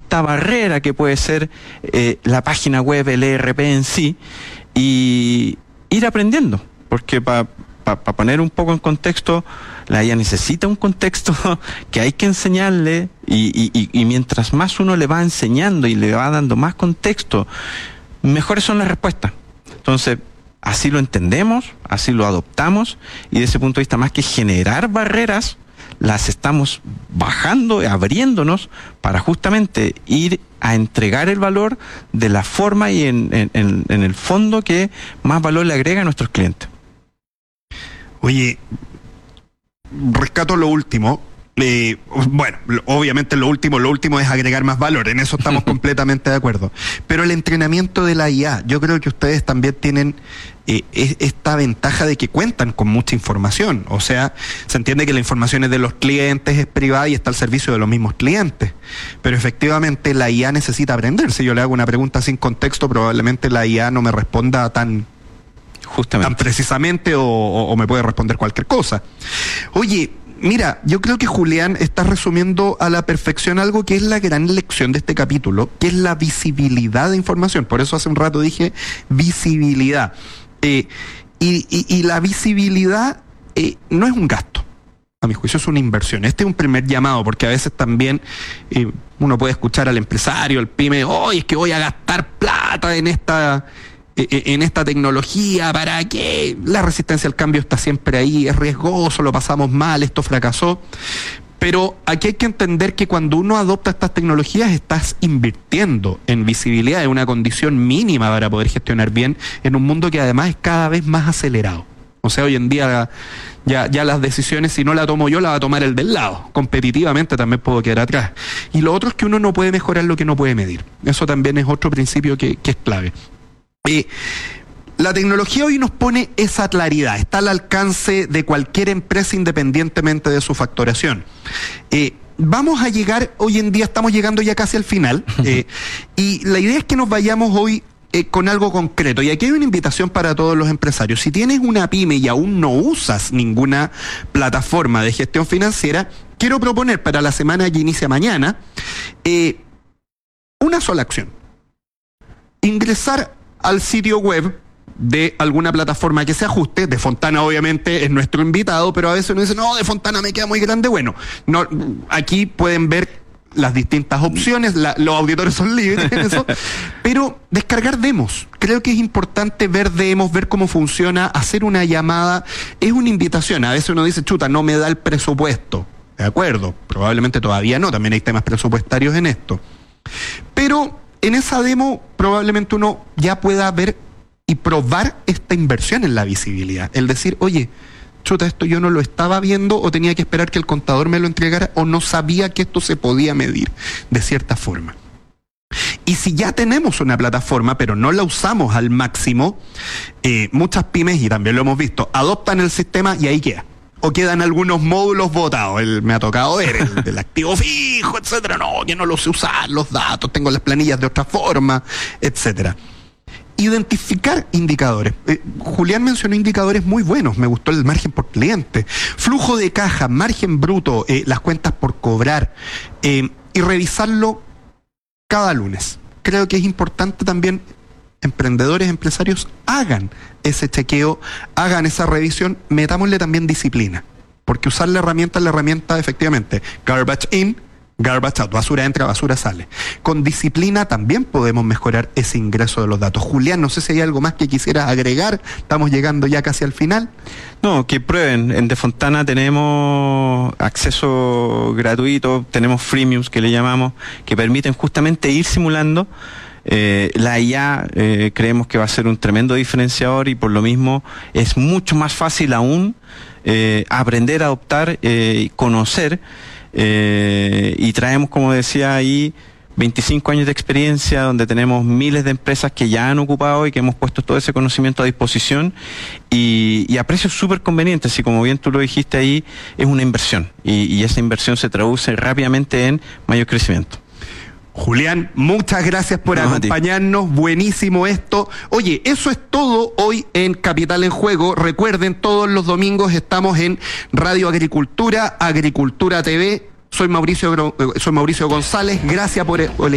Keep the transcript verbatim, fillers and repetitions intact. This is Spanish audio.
esta barrera que puede ser eh, la página web, el E R P en sí, y ir aprendiendo, porque para pa, pa poner un poco en contexto, la I A necesita un contexto que hay que enseñarle, y, y, y mientras más uno le va enseñando y le va dando más contexto, mejores son las respuestas. Entonces, así lo entendemos, así lo adoptamos, y desde ese punto de vista, más que generar barreras, las estamos bajando, abriéndonos para justamente ir a entregar el valor de la forma y en, en, en, en el fondo que más valor le agrega a nuestros clientes. Oye, rescato lo último. Eh, bueno, obviamente lo último, lo último es agregar más valor, en eso estamos completamente de acuerdo. Pero el entrenamiento de la I A, yo creo que ustedes también tienen eh, esta ventaja de que cuentan con mucha información. O sea, se entiende que la información es de los clientes, es privada y está al servicio de los mismos clientes. Pero efectivamente la I A necesita aprender. Si yo le hago una pregunta sin contexto, probablemente la I A no me responda tan... Justamente. Tan precisamente o, o, o me puede responder cualquier cosa. Oye, mira, yo creo que Julián está resumiendo a la perfección algo que es la gran lección de este capítulo, que es la visibilidad de información. Por eso hace un rato dije visibilidad. Eh, y, y, y la visibilidad eh, no es un gasto. A mi juicio es una inversión. Este es un primer llamado, porque a veces también eh, uno puede escuchar al empresario, al pyme, oh, es que voy a gastar plata en esta... en esta tecnología, ¿para qué? La resistencia al cambio está siempre ahí, es riesgoso, lo pasamos mal, esto fracasó. Pero aquí hay que entender que cuando uno adopta estas tecnologías estás invirtiendo en visibilidad, en una condición mínima para poder gestionar bien en un mundo que además es cada vez más acelerado. O sea, hoy en día ya, ya las decisiones, si no la tomo yo, la va a tomar el del lado. Competitivamente también puedo quedar atrás. Y lo otro es que uno no puede mejorar lo que no puede medir. Eso también es otro principio que, que es clave. Eh, la tecnología hoy nos pone esa claridad, está al alcance de cualquier empresa independientemente de su facturación. Eh, vamos a llegar, hoy en día estamos llegando ya casi al final, eh, y la idea es que nos vayamos hoy eh, con algo concreto. Y aquí hay una invitación para todos los empresarios. Si tienes una pyme y aún no usas ninguna plataforma de gestión financiera, quiero proponer para la semana que inicia mañana eh, una sola acción. Ingresar al sitio web de alguna plataforma que se ajuste. De Fontana obviamente es nuestro invitado, pero a veces uno dice, no, de Fontana me queda muy grande. Bueno, no, aquí pueden ver las distintas opciones, la, los auditores son libres en eso, pero descargar demos. Creo que es importante ver demos, ver cómo funciona, hacer una llamada, es una invitación. A veces uno dice, chuta, no me da el presupuesto. De acuerdo, probablemente todavía no, también hay temas presupuestarios en esto. Pero en esa demo probablemente uno ya pueda ver y probar esta inversión en la visibilidad. El decir, oye, chuta, esto yo no lo estaba viendo o tenía que esperar que el contador me lo entregara o no sabía que esto se podía medir de cierta forma. Y si ya tenemos una plataforma pero no la usamos al máximo, eh, muchas pymes, y también lo hemos visto, adoptan el sistema y ahí queda. O quedan algunos módulos botados. El, me ha tocado ver el del activo fijo, etcétera. No, que no lo sé usar, los datos, tengo las planillas de otra forma, etcétera. Identificar indicadores. Eh, Julián mencionó indicadores muy buenos. Me gustó el margen por cliente, flujo de caja, margen bruto, eh, las cuentas por cobrar, eh, y revisarlo cada lunes. Creo que es importante también. Emprendedores, empresarios, hagan ese chequeo, hagan esa revisión, metámosle también disciplina, porque usar la herramienta es la herramienta efectivamente, garbage in, garbage out, basura entra, basura sale. Con disciplina también podemos mejorar ese ingreso de los datos. Julián, no sé si hay algo más que quisieras agregar, estamos llegando ya casi al final. No, que prueben, en De Fontana tenemos acceso gratuito, tenemos freemiums que le llamamos, que permiten justamente ir simulando. Eh, la I A eh, creemos que va a ser un tremendo diferenciador y por lo mismo es mucho más fácil aún eh, aprender, adoptar, eh, conocer eh, y traemos, como decía ahí, veinticinco años de experiencia donde tenemos miles de empresas que ya han ocupado y que hemos puesto todo ese conocimiento a disposición y, y a precios súper convenientes, y como bien tú lo dijiste ahí, es una inversión y, y esa inversión se traduce rápidamente en mayor crecimiento. Julián, muchas gracias por no, acompañarnos, buenísimo esto. Oye, eso es todo hoy en Capital en Juego. Recuerden, todos los domingos estamos en Radio Agricultura, Agricultura T V. Soy Mauricio, soy Mauricio González, gracias por...